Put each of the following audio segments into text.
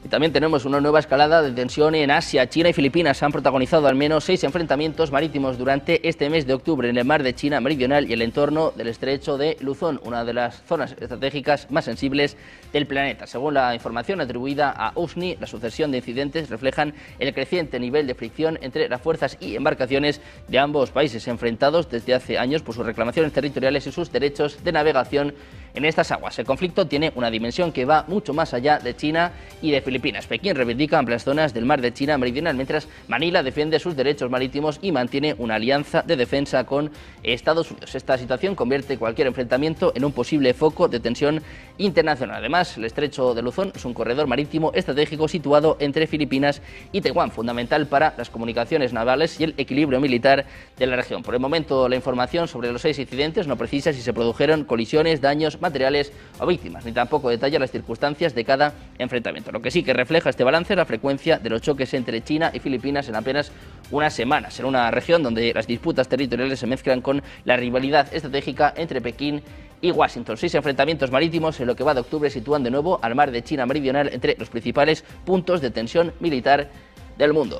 Y también tenemos una nueva escalada de tensión en Asia. China y Filipinas han protagonizado al menos 6 enfrentamientos marítimos durante este mes de octubre en el mar de China Meridional y el entorno del estrecho de Luzón, una de las zonas estratégicas más sensibles del planeta. Según la información atribuida a USNI, la sucesión de incidentes reflejan el creciente nivel de fricción entre las fuerzas y embarcaciones de ambos países, enfrentados desde hace años por sus reclamaciones territoriales y sus derechos de navegación en estas aguas. El conflicto tiene una dimensión que va mucho más allá de China y de Filipinas. Pekín reivindica amplias zonas del mar de China Meridional, mientras Manila defiende sus derechos marítimos y mantiene una alianza de defensa con Estados Unidos. Esta situación convierte cualquier enfrentamiento en un posible foco de tensión internacional. Además, el estrecho de Luzón es un corredor marítimo estratégico situado entre Filipinas y Taiwán, fundamental para las comunicaciones navales y el equilibrio militar de la región. Por el momento, la información sobre los 6 incidentes no precisa si se produjeron colisiones, daños materiales o víctimas, ni tampoco detalla las circunstancias de cada enfrentamiento. Lo que sí que refleja este balance es la frecuencia de los choques entre China y Filipinas en apenas unas semanas, en una región donde las disputas territoriales se mezclan con la rivalidad estratégica entre Pekín y Washington. 6 enfrentamientos marítimos en lo que va de octubre sitúan de nuevo al mar de China Meridional entre los principales puntos de tensión militar del mundo.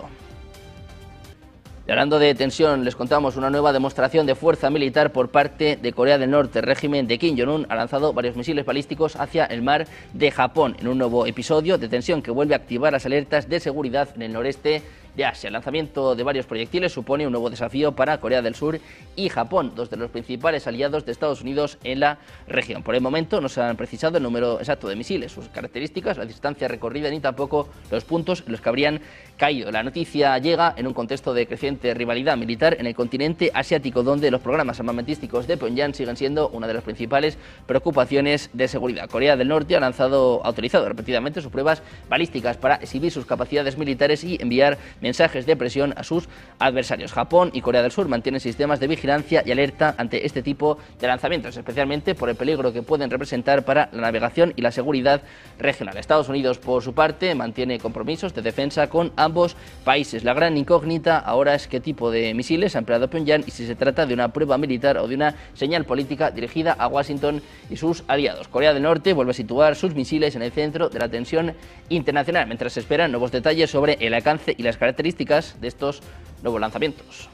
Y hablando de tensión, les contamos una nueva demostración de fuerza militar por parte de Corea del Norte. El régimen de Kim Jong-un ha lanzado varios misiles balísticos hacia el mar de Japón, en un nuevo episodio de tensión que vuelve a activar las alertas de seguridad en el noreste de Asia. El lanzamiento de varios proyectiles supone un nuevo desafío para Corea del Sur y Japón, dos de los principales aliados de Estados Unidos en la región. Por el momento no se han precisado el número exacto de misiles, sus características, la distancia recorrida ni tampoco los puntos en los que habrían caído. La noticia llega en un contexto de creciente rivalidad militar en el continente asiático, donde los programas armamentísticos de Pyongyang siguen siendo una de las principales preocupaciones de seguridad. Corea del Norte ha autorizado repetidamente sus pruebas balísticas para exhibir sus capacidades militares y enviar mensajes de presión a sus adversarios. Japón y Corea del Sur mantienen sistemas de vigilancia y alerta ante este tipo de lanzamientos, especialmente por el peligro que pueden representar para la navegación y la seguridad regional. Estados Unidos, por su parte, mantiene compromisos de defensa con ambos países. La gran incógnita ahora es qué tipo de misiles ha empleado Pyongyang y si se trata de una prueba militar o de una señal política dirigida a Washington y sus aliados. Corea del Norte vuelve a situar sus misiles en el centro de la tensión internacional, mientras se esperan nuevos detalles sobre el alcance y las características de estos nuevos lanzamientos.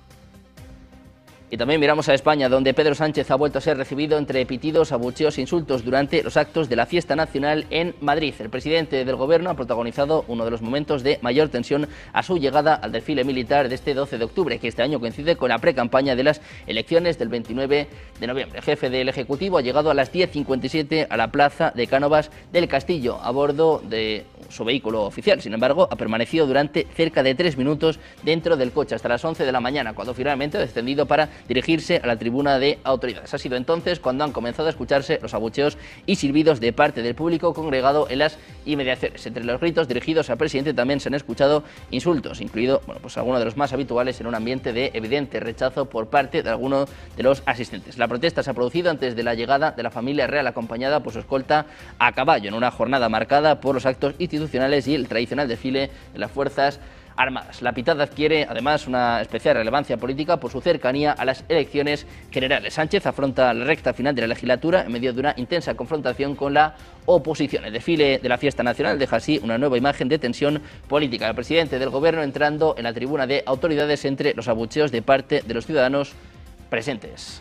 Y también miramos a España, donde Pedro Sánchez ha vuelto a ser recibido entre pitidos, abucheos e insultos durante los actos de la fiesta nacional en Madrid. El presidente del Gobierno ha protagonizado uno de los momentos de mayor tensión a su llegada al desfile militar de este 12 de octubre, que este año coincide con la precampaña de las elecciones del 29 de noviembre. El jefe del Ejecutivo ha llegado a las 10:57 a la plaza de Cánovas del Castillo a bordo de su vehículo oficial. Sin embargo, ha permanecido durante cerca de 3 minutos dentro del coche hasta las 11 de la mañana, cuando finalmente ha descendido para dirigirse a la tribuna de autoridades. Ha sido entonces cuando han comenzado a escucharse los abucheos y silbidos de parte del público congregado en las inmediaciones. Entre los gritos dirigidos al presidente también se han escuchado insultos, incluido algunos de los más habituales en un ambiente de evidente rechazo por parte de algunos de los asistentes. La protesta se ha producido antes de la llegada de la familia real acompañada por su escolta a caballo, en una jornada marcada por los actos institucionales y el tradicional desfile de las fuerzas armadas. La pitada adquiere además una especial relevancia política por su cercanía a las elecciones generales. Sánchez afronta la recta final de la legislatura en medio de una intensa confrontación con la oposición. El desfile de la fiesta nacional deja así una nueva imagen de tensión política. El presidente del Gobierno entrando en la tribuna de autoridades entre los abucheos de parte de los ciudadanos presentes.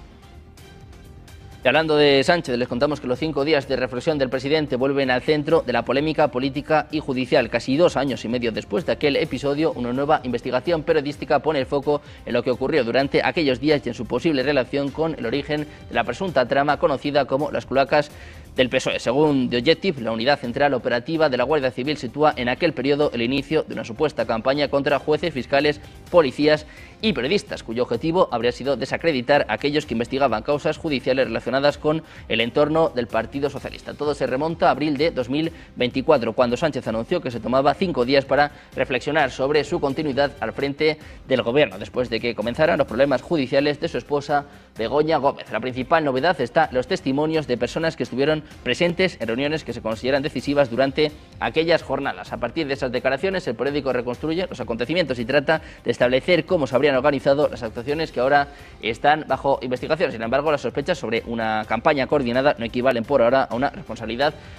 Y hablando de Sánchez, les contamos que los 5 días de reflexión del presidente vuelven al centro de la polémica política y judicial. Casi 2 años y medio después de aquel episodio, una nueva investigación periodística pone el foco en lo que ocurrió durante aquellos días y en su posible relación con el origen de la presunta trama conocida como las cloacas del PSOE. Según The Objective, la unidad central operativa de la Guardia Civil sitúa en aquel periodo el inicio de una supuesta campaña contra jueces, fiscales, policías y periodistas, cuyo objetivo habría sido desacreditar a aquellos que investigaban causas judiciales relacionadas con el entorno del Partido Socialista. Todo se remonta a abril de 2024, cuando Sánchez anunció que se tomaba 5 días para reflexionar sobre su continuidad al frente del Gobierno, después de que comenzaran los problemas judiciales de su esposa Begoña Gómez. La principal novedad está en los testimonios de personas que estuvieron presentes en reuniones que se consideran decisivas durante aquellas jornadas. A partir de esas declaraciones, el periódico reconstruye los acontecimientos y trata de establecer cómo se habrían organizado las actuaciones que ahora están bajo investigación. Sin embargo, las sospechas sobre una campaña coordinada no equivalen por ahora a una responsabilidad